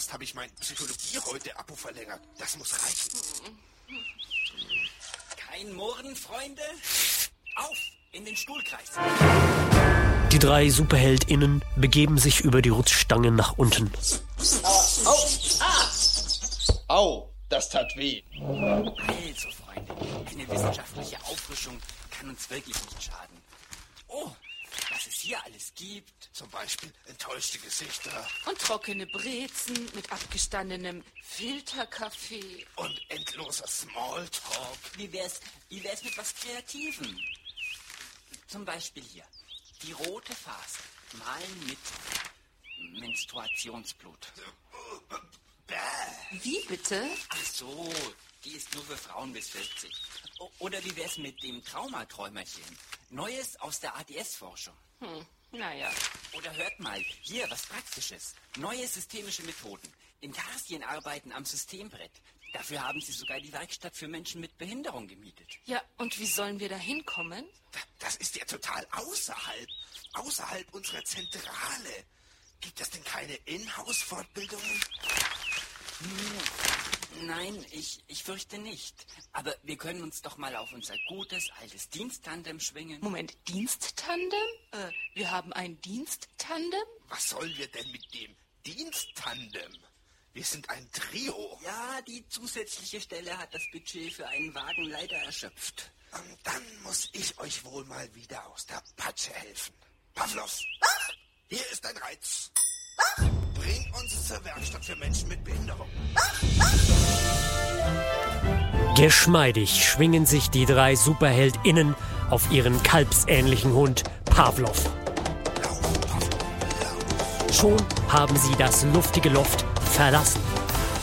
Fast habe ich mein Psychologie heute Abo verlängert. Das muss reichen. Kein Murren, Freunde. Auf, in den Stuhlkreis. Die 3 SuperheldInnen begeben sich über die Rutschstange nach unten. Au, das tat weh. Also, Freunde, eine wissenschaftliche Auffrischung kann uns wirklich nicht schaden. Oh, was es hier alles gibt. Zum Beispiel enttäuschte Gesichter. Und trockene Brezen mit abgestandenem Filterkaffee. Und endloser Smalltalk. Wie wär's mit was Kreativem? Zum Beispiel hier. Die rote Phase. Malen mit Menstruationsblut. Wie bitte? Ach so, die ist nur für Frauen bis 40. Oder wie wär's mit dem Traumaträumerchen? Neues aus der ADS-Forschung. Naja. Oder hört mal, hier was Praktisches. Neue systemische Methoden. Intarsien arbeiten am Systembrett. Dafür haben sie sogar die Werkstatt für Menschen mit Behinderung gemietet. Ja, und wie sollen wir da hinkommen? Das ist ja total außerhalb unserer Zentrale. Gibt es denn keine Inhouse-Fortbildungen? Nein, ich fürchte nicht. Aber wir können uns doch mal auf unser gutes, altes Diensttandem schwingen. Moment, Diensttandem? Wir haben ein Diensttandem? Was sollen wir denn mit dem Diensttandem? Wir sind ein Trio. Ja, die zusätzliche Stelle hat das Budget für einen Wagen leider erschöpft. Dann muss ich euch wohl mal wieder aus der Patsche helfen. Pavlos, hier ist ein Reiz. Bring uns zur Werkstatt für Menschen mit Behinderung. Geschmeidig schwingen sich die 3 SuperheldInnen auf ihren kalbsähnlichen Hund Pavlov. Schon haben sie das luftige Loft verlassen.